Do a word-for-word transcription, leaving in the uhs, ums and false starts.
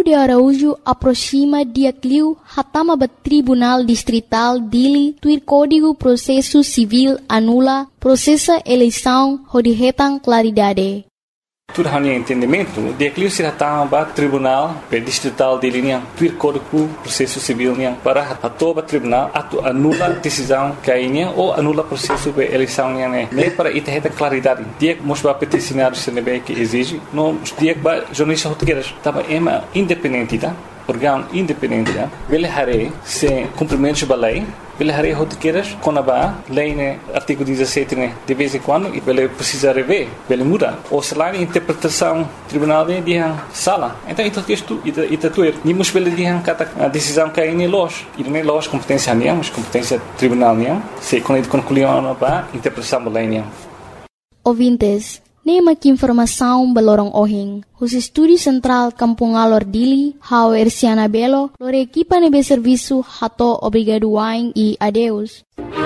Mauro de Araújo aproxima Diacliu hatama bat Tribunal Distrital Dili tuir Código Processo Civil anula processa eleição rodihetan claridade. Tudo hanya entendimento, Diacliu se hatama bat Tribunal Distrital Dili niang tuir Código Processo Civil niang para hatoba Tribunal atu anula decisão kainya ou anula processo de eleição niang ne para ita claridade. Diak mosba peticionário se nebe que exige, no diak ba jornalista rotegueiras tava ema independente, tá? Órgão independente, tá? Bele hare se cumprimentos da lei, bele hare rotegueiras conaba lei né artigo dezessete né de vez em quando e bele precisa rever, bele muda ou se lá interpretação tribunal de dia sala. Então isso texto ita ita tuer ni mus bele dia kata decisão cai nem los, e nem los competência nem, mas competência tribunal nem, se quando concluiu ba interpretação da lei nem. Ouvintes, nema que informação belorong ohing. Os estúdios central Kampung Alor Dili, hau Ersiana Belo, lore equipa nebe serviço hato obrigado waing e adeus.